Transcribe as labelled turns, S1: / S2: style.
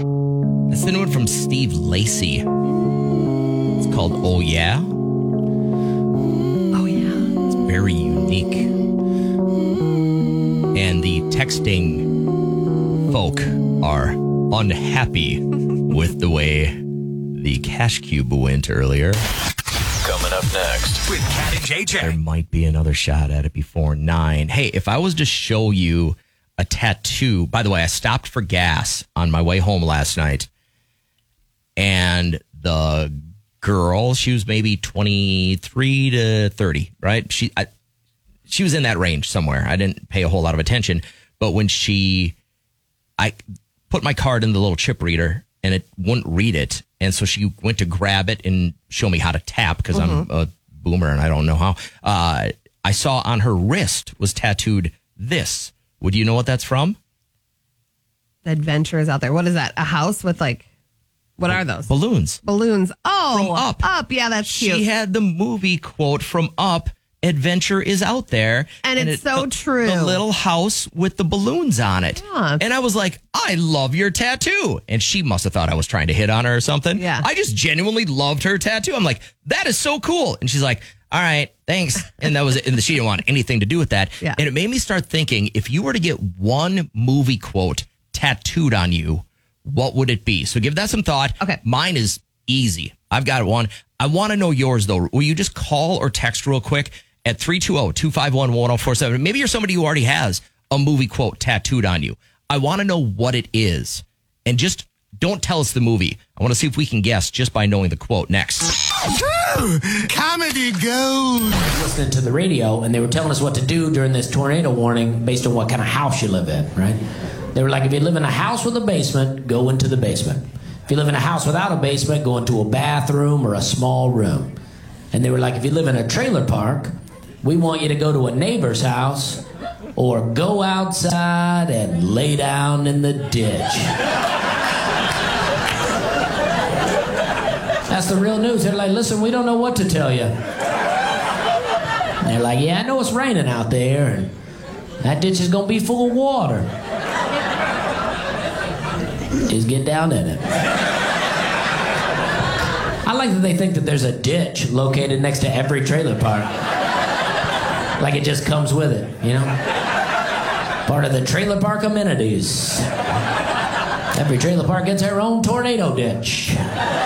S1: That's the new one from Steve Lacy. It's called Oh Yeah.
S2: Oh, yeah.
S1: It's very unique. And the texting folk are unhappy with the way the Cash Cube went earlier.
S3: Coming up next with Cat and JJ.
S1: There might be another shot at it before 9. Hey, if I was to show you a tattoo, by the way, I stopped for gas on my way home last night, and the girl, she was maybe 23 to 30, right? She was in that range somewhere. I didn't pay a whole lot of attention, but when I put my card in the little chip reader and it wouldn't read it, and so she went to grab it and show me how to tap because I'm a boomer and I don't know how. I saw on her wrist was tattooed this. Would you know what that's from?
S2: Adventure is out there. What is that? A house with what are those?
S1: Balloons.
S2: Balloons. Oh,
S1: From Up.
S2: Up. Yeah, that's cute.
S1: She had the movie quote from Up. Adventure is out there.
S2: And it's so true.
S1: The little house with the balloons on it.
S2: Yeah.
S1: And I was like, I love your tattoo. And she must have thought I was trying to hit on her or something.
S2: Yeah.
S1: I just genuinely loved her tattoo. I'm like, that is so cool. And she's like, all right, thanks. And that was it. And she didn't want anything to do with that.
S2: Yeah.
S1: And it made me start thinking, if you were to get one movie quote tattooed on you, what would it be? So give that some thought.
S2: Okay.
S1: Mine is easy. I've got one. I want to know yours, though. Will you just call or text real quick at 320-251-1047? Maybe you're somebody who already has a movie quote tattooed on you. I want to know what it is. And just don't tell us the movie. I want to see if we can guess just by knowing the quote next.
S4: Comedy gold.
S5: Listening to the radio, and they were telling us what to do during this tornado warning based on what kind of house you live in, right? They were like, if you live in a house with a basement, go into the basement. If you live in a house without a basement, go into a bathroom or a small room. And they were like, if you live in a trailer park, we want you to go to a neighbor's house or go outside and lay down in the ditch. That's the real news. They're like, listen, we don't know what to tell you. And they're like, yeah, I know it's raining out there, and that ditch is going to be full of water. Just get down in it. I like that they think that there's a ditch located next to every trailer park. Like it just comes with it, you know? Part of the trailer park amenities. Every trailer park gets their own tornado ditch.